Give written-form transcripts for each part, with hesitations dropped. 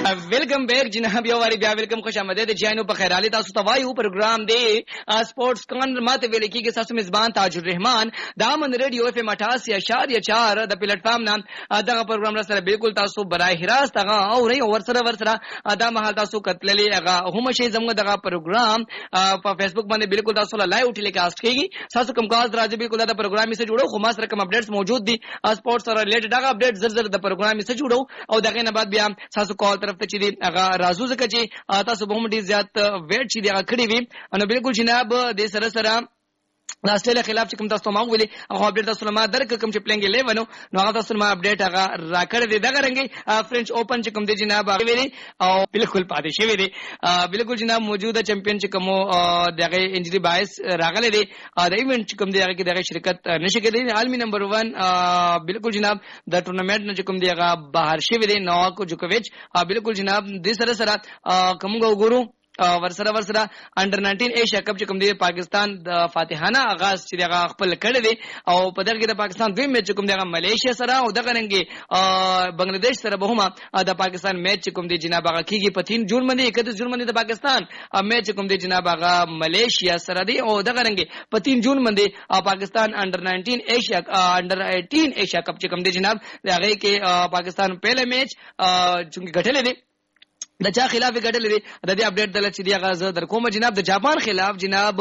ویلکم بیک جناب یو واری بیا ویلکم خوش آمدید جانو په خیر علي تاسو توایو پروګرام دی سپورتس کارنر ماته ویل کیږي تاسو میزبان تاج الرحمن دا من ریډیو اف ام 88.4 د پلیټ فارم نام دا پروګرام سره بالکل تاسو برای راست هغه او ری ورسره دا مهال تاسو کتللی هغه هم شي زموږ دغه پروګرام په فیسبوک باندې بالکل تاسو لایو ټیلیکاسټ کیږي تاسو کوم کاز راځي بالکل دا پروګرام سره جوړو خو ما سره کوم اپډیټس موجود دي سپورتس سره ریلیټډ دا اپډیټ زر د پروګرام سره جوړو او دغه نه بعد بیا تاسو کال طرف ته چې دی هغه رازو زکه چې تاسو به هم ډیر زیات ویټ چې دی هغه کړی وي نو بالکل جناب د سره د استرالیا خلاف چې کوم تاسو ما ویلي هغه اپډیټ تاسو ما درک کوم چې پلینګ 11 نو هغه تاسو ما اپډیټ هغه راکړی دی دغه رنګي فرنچ اوپن چې کوم دی جناب هغه ویلي او بالکل پاتې شوی دی بالکل جناب موجوده چمپیون چې کوم دغه انجری باعث راغلی دی د ایونت چې کوم دی هغه کې دغه شرکت نشي کېدی عالمي نمبر 1 بالکل جناب د ټورنمنت نه چې کوم دی هغه بهر شوی دی نوواک جوکوویچ بالکل جناب د سره کوم وګورو ورسره انډر 19 ایشیا کپ چې کوم دی پاکستان د فاتحانه آغاز چې دغه خپل کړی دی او په دغه کې د پاکستان دویم میچ کوم دی ملیشیا سره او دغه رنګي بنگلاديش سره به هم د پاکستان میچ کوم دی جناب هغه کیږي په 3 جون باندې 31 جون باندې د پاکستان میچ کوم دی جناب هغه ملیشیا سره دی او دغه رنګي په 3 جون باندې پاکستان انډر 19 ایشیا انډر 18 ایشیا کپ چې کوم دی جناب هغه کې پاکستان پہله میچ چې غټل دی د چا خلاف غټل دي د دې اپډیټ دل چې دی غزه در کوم جناب د جاپان خلاف جناب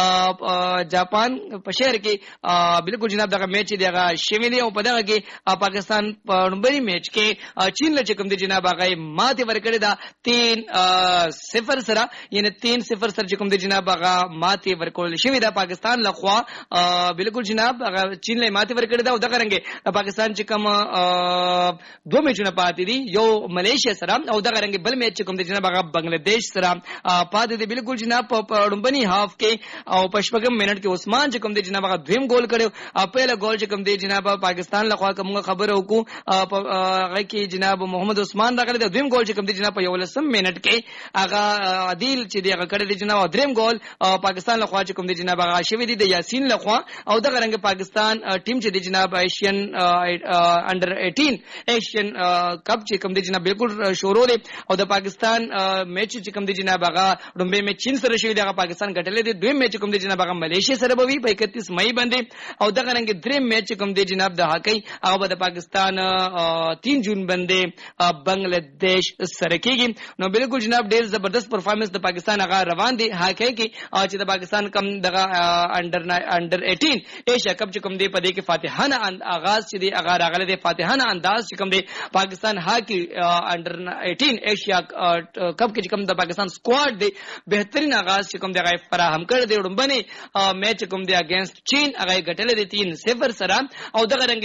جاپان په شهر کې بالکل جناب دغه میچ دی هغه شوی دی او په دغه کې پاکستان په نمبري میچ کې چین له کوم دی جناب هغه ماته ورکړی دا 3-0 سره یعنی 3-0 سره کوم دی جناب هغه ماته ورکول شوی دا پاکستان لخوا بالکل جناب هغه چین له ماته ورکړی دا او دغه رنګ پاکستان چې کوم دوه میچونه پاتې دي یو ملیشیا سره او دغه رنګ بل میچ کوم دی جناب هغه بنگلاديش سره پاتې دی بالکل جناب په ډومبني هاف کې او پښپغم منټ کې عثمان چې کوم دی جناب هغه دویم ګول کړو پهله ګول چې کوم دی جناب پاکستان لخوا کوم خبره وکړو هغه کې جناب محمد عثمان راغلی د دویم ګول چې کوم دی جناب په 11 منټ کې هغه عادل چې دی هغه کړی دی جناب دریم ګول پاکستان لخوا چې کوم دی جناب هغه شوی دی د یاسین لخوا او دغه رنګ پاکستان ټیم چې دی جناب ایشین انډر 18 ایشین کپ چې کوم دی جناب بالکل شروع دی او د پاکستان میچ چې کوم دی جناب هغه ډومبه میچ چین سره شوی دی هغه پاکستان غټلې دی دویم میچ کوم دی جناب هغه ملیشیا سره به وي په 31 مئی باندې او دغه رنګ دریم میچ کوم دی جناب د هاکی هغه د پاکستان 3 جون باندې بنگلاديش سره کېږي نو بالکل جناب ډېر زبردست پرفارمنس د پاکستان هغه روان دي هاکی کې چې د پاکستان کم دغه انډر 18 ایشیا کپ چې کوم دی په دې کې فاتحانه آغاز چې دی هغه راغله دی فاتحانه انداز چې کوم دی پاکستان هاکی انډر 18 ایشیا کپ کې کوم د پاکستان سکواډ دی بهترین آغاز چې کوم دی هغه فراهم کړ دی وړاندې میچ کوم دی اگینست چین هغه غټل دی 3-0 سره او دغه رنګ